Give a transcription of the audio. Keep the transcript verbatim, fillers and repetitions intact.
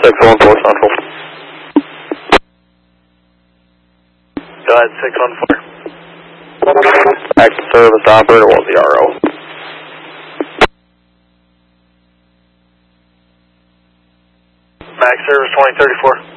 six one four Central. Go ahead, six one four. Active service operator one zero. Max service twenty thirty-four.